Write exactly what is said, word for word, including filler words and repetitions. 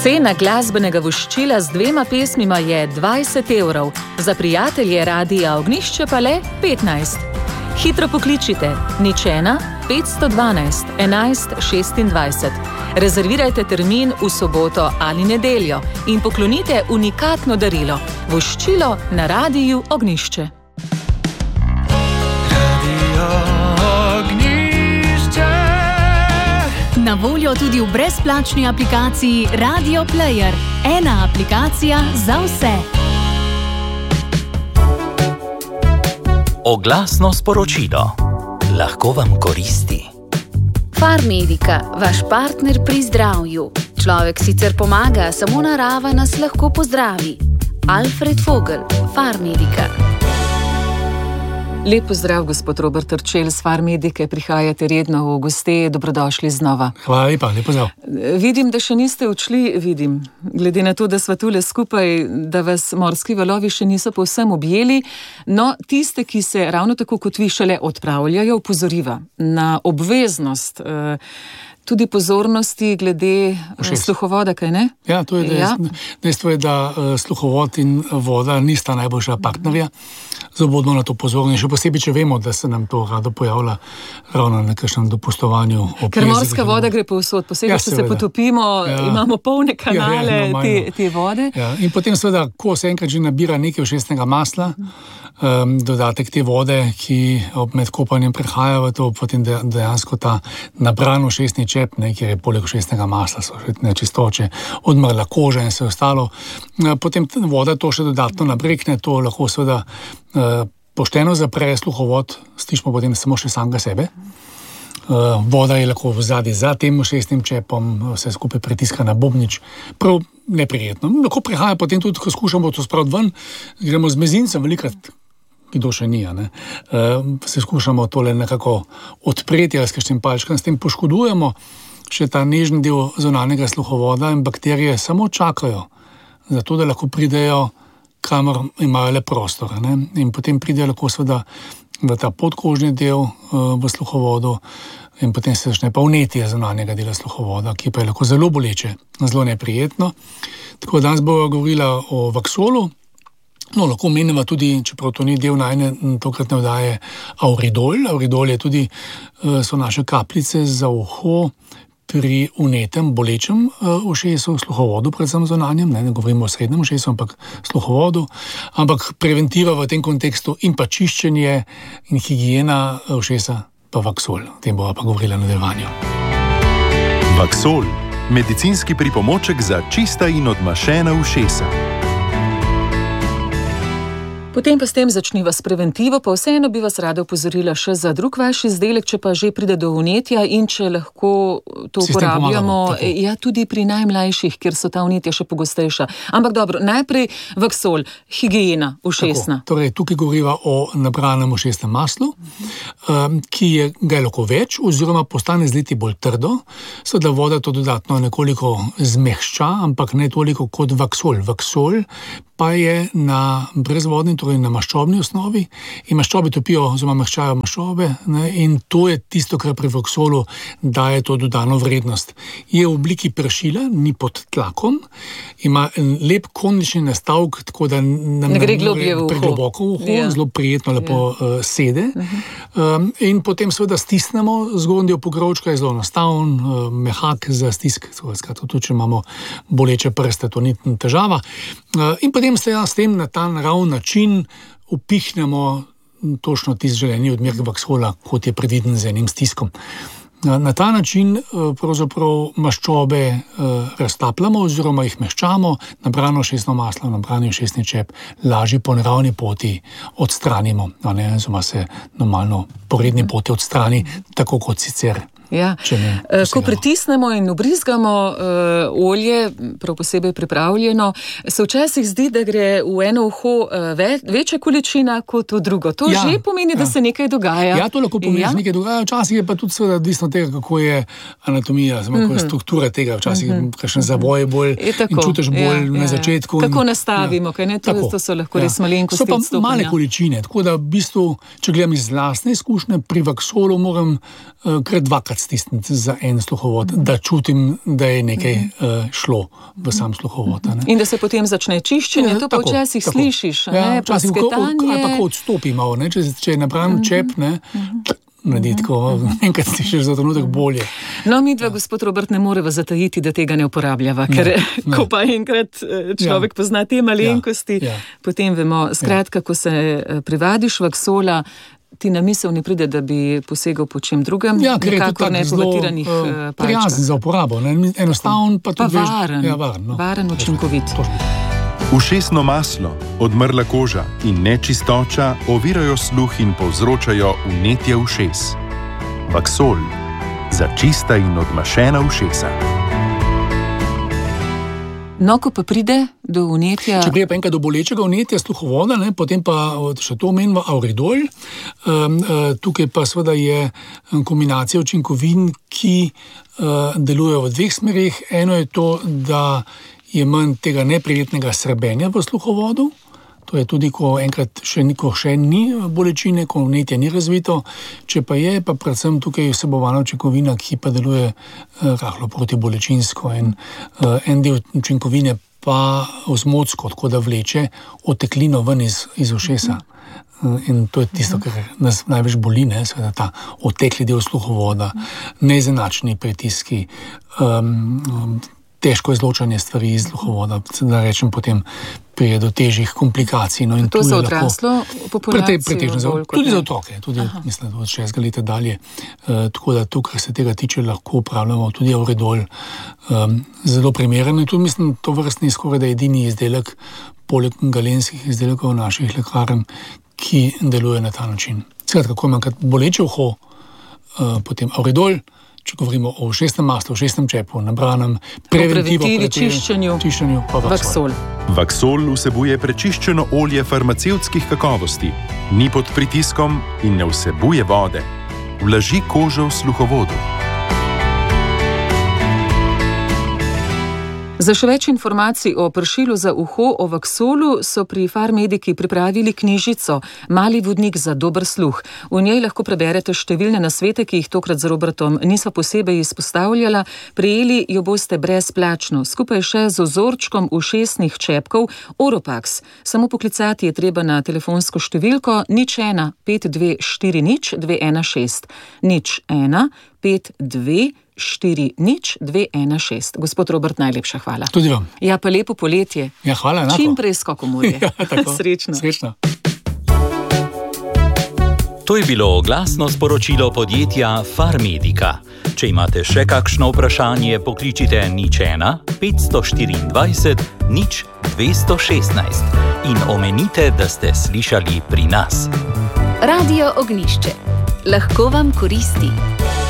Cena glasbenega voščila z dvema pesmima je dvajset evrov, za prijatelje Radia Ognjišče pa le petnajst. Hitro pokličite nič ena petsto dvanajst enajst šestindvajset. Rezervirajte termin v soboto ali nedeljo in poklonite unikatno darilo – voščilo na Radiu Ognjišče. Na voljo tudi v brezplačni aplikaciji Radio Player. Ena aplikacija za vse. Oglasno sporočilo. Lahko vam koristi. Farmedika, vaš partner pri zdravju. Človek sicer pomaga, samo narava nas lahko pozdravi. Alfred Vogel, Farmedika. Lep pozdrav, gospod Robert Terčelj z Farmedike, prihajate redno v goste, dobrodošli znova. Hvala lepa, lep pozdrav. Vidim, da še niste odšli, vidim, glede na to, da sva tule skupaj, da vas morski valovi še niso povsem objeli, no, tiste, ki se ravno tako kot vi šele odpravljajo, opozoriva na obveznost, tudi pozornosti glede Všest. sluhovoda, kaj ne? Ja, to je dejstvo, ja. dejstvo je, da sluhovod in voda nista najboljša partnerja. Zdaj bodo na to pozorni, še posebej, če vemo, da se nam to rado pojavlja ravno na nekakšnem dopustovanju. Ker morska voda gre povsod, posebej, ja, če se potopimo, ja. imamo polne kanale ja, te, te vode. Ja. In potem seveda, ko se enkrat že nabira nekaj všestnega masla, um, dodatek te vode, ki med kopanjem prehaja v to, potem dejansko ta nabran všestni čep, ne, kjer je poleg všestnega masla, so še nečistoče, odmrla koža in vse ostalo. Potem voda to še dodatno nabrekne, to lahko seveda pošteno zapre sluhovod, slišimo potem samo še samega sebe. Voda je lahko vzadi za tem všestnim čepom, vse skupaj pritiska na bobnič, prav neprijetno. Lahko prihaja potem tudi, ko skušamo to spraviti ven, gremo z mezincem, velikrat, kdo še ni, ne? Se skušamo tole nekako odpreti ali s kakšnim palčkom, s tem poškodujemo še ta nežni del zunanjega sluhovoda in bakterije samo čakajo, zato da lahko pridejo kamor imajo le prostor. Ne? In potem pride lahko seveda v ta podkožni del uh, v sluhovodu in potem se začne pa vnetje zunanjega dela sluhovoda, ki pa je lahko zelo boleče, zelo neprijetno. Tako danes bomo govorila o vaksolu. No, lahko menimo tudi, čeprav to ni del najne tokratne oddaje, auridol. Auridol je tudi, uh, so naše kapljice za uho, pri vnetem, bolečem ušesu, sluhovodu, predvsem zunanjem, ne, ne govorimo o srednjem ušesu, ampak sluhovodu, ampak preventiva v tem kontekstu in pa čiščenje in higiena ušesa pa vaksol. O tem bova pa govorila na nadaljevanju. Vaksol, medicinski pripomoček za čista in odmašena ušesa. Potem pa s tem začniva s preventivo, pa vseeno bi vas rada opozorila še za drug vaš izdelek, če pa že pride do vnetja in če lahko to Sistem uporabljamo, ja, tudi pri najmlajših, kjer so ta vnetja še pogostejša. Ampak dobro, najprej vaksol, higiena ušesna. Tako, torej, tukaj govoriva o nabranem ušesnem maslu, um, ki je ga lahko več, oziroma postane z leti bolj trdo, seveda voda to dodatno nekoliko zmehča, ampak ne toliko kot vaksol. Vaksol pa je na brezvodni, torej na maščobni osnovi, in maščobe topijo, oziroma maščajo maščobe, ne, in to je tisto, kar pri vaksolu daje to dodano vrednost. Je v obliki pršila, ni pod tlakom, ima lep konični nastavek, tako da nam ne gre globje v uho. Pregloboko v uho, ja. Zelo prijetno, lepo ja. uh, sede. Uh-huh. Um, in potem seveda stisnemo, zgornji del pokrovčka je zelo enostaven, uh, mehak za stisk, skratka, tudi če imamo boleče prste, to ni težava. Uh, in potem se ja, s tem na ta naravn način upihnemo točno tisti želeni odmerek vaksola, kot je predviden z enim stiskom. Na ta način pravzaprav maščobe raztapljamo oziroma jih mehčamo, nabrano ušesno maslo, nabrani ušesni čep, lažje po naravni poti odstranimo, ne, oziroma se normalno po redni poti odstrani, tako kot sicer. Ja. Ko pritisnemo in ubrizgamo uh, olje, prav posebej pripravljeno, se včasih zdi, da gre v eno uho uh, ve, večja količina kot v drugo. To ja, že pomeni, ja. da se nekaj dogaja. Ja, to lahko pomeni, da ja? se nekaj dogaja. Včasih je pa tudi seveda odvisno tega, kako je anatomija, kako je struktura tega. Včasih je kakšen zavoj bolj in čutiš bolj ja, na začetku. Kako in, nastavimo, ja. kaj ne? To, to so lahko ja. res malenkosti odstopanja. So pa male količine, tako da v bistvu, če gledam iz lastne izkušnje, pri vaksolu moram uh, kar dvakrat palec stisniti za en sluhovod, da čutim, da je nekaj uh, šlo v sam sluhovod. Ne? In da se potem začne čiščenje, ja, to pa tako, včasih tako. Slišiš, ja, ne, včasih prasketanje. Ali pa ko odstopi malo, ne? Če, če je nabran uh-huh. čep, ne, uh-huh. naredi tako, enkrat slišiš za trenutek bolje. No, mi dva, ja. gospod Robert, ne moreva zatajiti, da tega ne uporabljava, ker ne, ne. ko pa enkrat človek ja. pozna te malenkosti, ja. Ja. potem vemo, skratka, ko se privadiš Vaksola, ti na misel ne pride, da bi posegal po čem drugem, ja, nekako ne povatiranih uh, palčkah. Prijazen za uporabo, ne? Enostaven pa tudi pa varen, veš, ja, varen, no. varen, učinkovit. Ušesno maslo, odmrla koža in nečistoča ovirajo sluh in povzročajo vnetje ušes. Vaksol za čista in odmašena ušesa. No, ko pa pride do vnetja... Če prije pa enkrat do bolečega vnetja sluhovoda, ne, potem pa še to omenimo auridol. Um, uh, tukaj pa seveda je kombinacija učinkovin, ki uh, delujejo v dveh smerih. Eno je to, da je manj tega neprijetnega srbenja v sluhovodu. To je tudi, ko enkrat še, ko še ni bolečine, ko vnetje ni razvito. Če pa je, pa predvsem tukaj vsebovana učinkovina, ki pa deluje uh, rahlo protibolečinsko. In uh, en del učinkovine pa ozmotsko, tako da vleče oteklino ven iz, iz ušesa. Uh, in to je tisto, kar nas največ boli, ne, seveda ta otekli del sluhovoda, neizenačeni pritiski, um, um, težko izločanje stvari iz sluhovoda, da rečem potem prije do težjih komplikacij. No, in to za odraslo populacijo? Pretežno, za, tudi za otroke, tudi Aha. mislim, od šestega leta dalje. Uh, tako da tu, kar se tega tiče, lahko upravljamo tudi auridol. Um, zelo primeren in tudi mislim, to vrstni skoraj da edini izdelek, poleg galenskih izdelkov naših lekarn, ki deluje na ta način. Skratka, ko imam boleče uho, uh, potem auridol, če govorimo o ušesnem maslu, ušesnem čepu, nabranem, preventivi, čiščenju, čiščenju pa Vaksol. Vaksol vsebuje prečiščeno olje farmacevtskih kakovosti, ni pod pritiskom in ne vsebuje vode. Vlaži kožo v sluhovodu. Za še več informacij o pršilu za uho o Vaksolu so pri Farmediki pripravili knjižico Mali vodnik za dober sluh. V njej lahko preberete številne nasvete, ki jih tokrat z Robertom nisva posebej izpostavljala. Prejeli jo boste brezplačno, skupaj še z ozorčkom ušesnih čepkov Oropax. Samo poklicati je treba na telefonsko številko nič ena pet dve štiri nič dve ena šest. nič ena pet dve štiri nič dve ena šest. Gospod Robert, najlepša hvala. Tudi vam. Ja, pa lepo poletje. Ja, hvala, enako. Čim prej skoko morje. Ja, tako. Srečno. Srečno. To je bilo oglasno sporočilo podjetja Farmedika. Če imate še kakšno vprašanje, pokličite nič ena pet štiriindvajset nič dvesto šestnajst in omenite, da ste slišali pri nas. Radio Ognjišče. Lahko vam koristi.